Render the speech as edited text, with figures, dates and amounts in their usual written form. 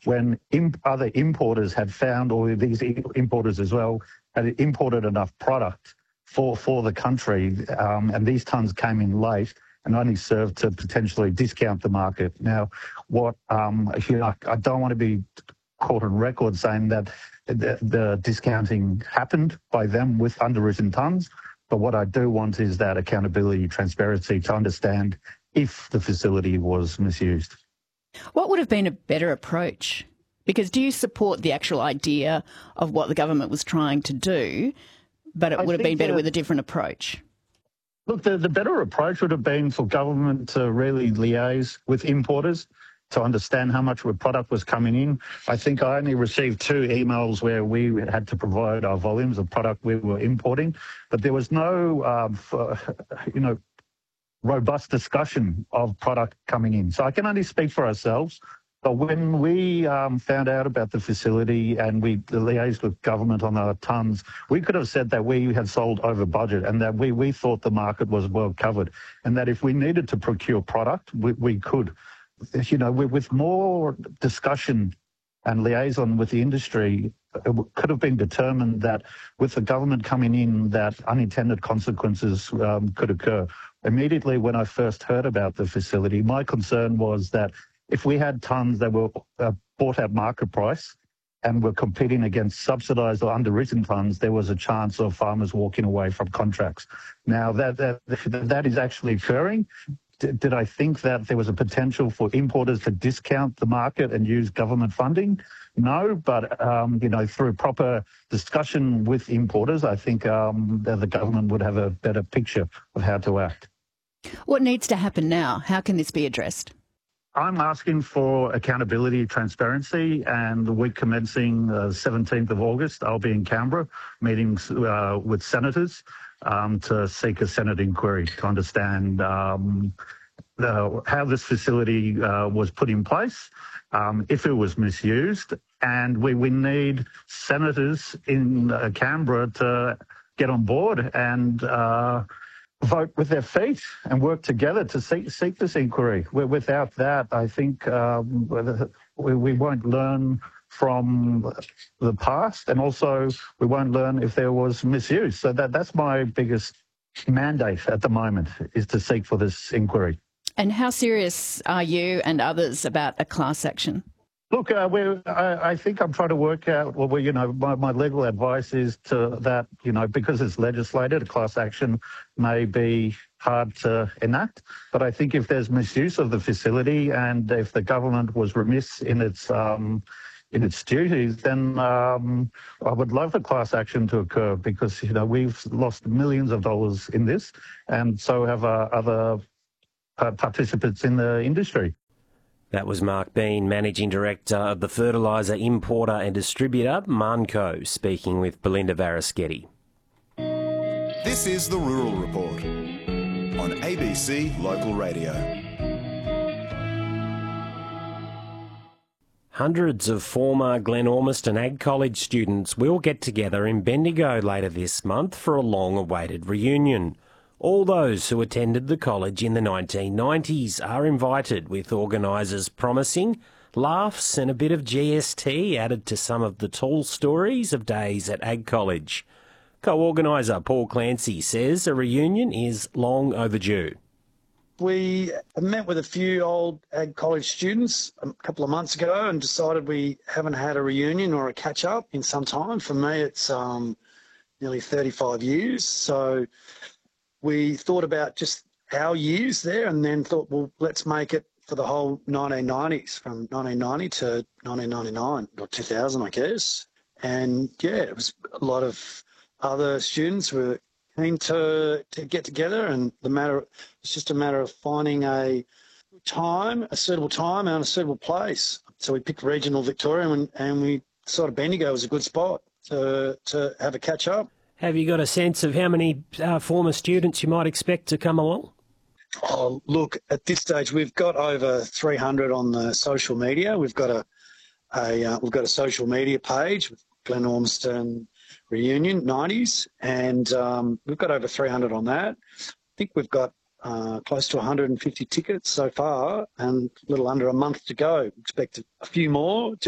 when other importers had found, or these importers as well, had imported enough product for the country, and these tonnes came in late and only served to potentially discount the market. Now, I don't want to be caught on record saying that the discounting happened by them with underwritten tonnes, but what I do want is that accountability, transparency to understand if the facility was misused. What would have been a better approach? Because do you support the actual idea of what the government was trying to do, but it would have been better with a different approach? Look, the better approach would have been for government to really liaise with importers to understand how much product was coming in. I think I only received 2 emails where we had to provide our volumes of product we were importing, but there was no, robust discussion of product coming in. So I can only speak for ourselves. But when we found out about the facility and we liaised with government on our tonnes, we could have said that we had sold over budget and that we thought the market was well covered and that if we needed to procure product, we could. With more discussion and liaison with the industry, it could have been determined that with the government coming in, that unintended consequences could occur. Immediately when I first heard about the facility, my concern was that if we had tonnes that were bought at market price and were competing against subsidised or underwritten tonnes, there was a chance of farmers walking away from contracts. Now, that is actually occurring. Did I think that there was a potential for importers to discount the market and use government funding? No, but through proper discussion with importers, I think the government would have a better picture of how to act. What needs to happen now? How can this be addressed? I'm asking for accountability, transparency, and the week commencing 17th of August, I'll be in Canberra meeting with senators to seek a Senate inquiry to understand how this facility was put in place, if it was misused, and we need senators in Canberra to get on board and vote with their feet and work together to seek this inquiry. Without that, I think we won't learn from the past, and also we won't learn if there was misuse. So that's my biggest mandate at the moment, is to seek for this inquiry. And how serious are you and others about a class action? Look, I think I'm trying to work out, my legal advice is that, because it's legislated, a class action may be hard to enact. But I think if there's misuse of the facility and if the government was remiss in its duties, then I would love a class action to occur because, we've lost millions of dollars in this, and so have other participants in the industry. That was Mark Bean, Managing Director of the fertiliser importer and distributor Manco, speaking with Belinda Varaschetti. This is the Rural Report on ABC Local Radio. Hundreds of former Glen Ormiston Ag College students will get together in Bendigo later this month for a long-awaited reunion. All those who attended the college in the 1990s are invited, with organisers promising laughs and a bit of GST added to some of the tall stories of days at Ag College. Co-organiser Paul Clancy says a reunion is long overdue. We met with a few old Ag College students a couple of months ago and decided we haven't had a reunion or a catch-up in some time. For me, it's nearly 35 years. So we thought about just our years there and then thought, well, let's make it for the whole 1990s, from 1990 to 1999 or 2000, I guess. And, yeah, it was a lot of other students were keen to get together, and it's just a matter of finding a suitable time and a suitable place. So we picked regional Victoria and we decided Bendigo was a good spot to have a catch-up. Have you got a sense of how many former students you might expect to come along? Oh, look, at this stage, we've got over 300 on the social media. We've got a social media page with Glen Ormiston Reunion 90s, and we've got over 300 on that. I think we've got close to 150 tickets so far, and a little under a month to go. Expect a few more.